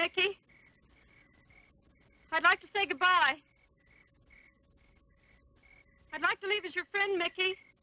Mickey. I'd like to say goodbye. I'd like to leave as your friend, Mickey.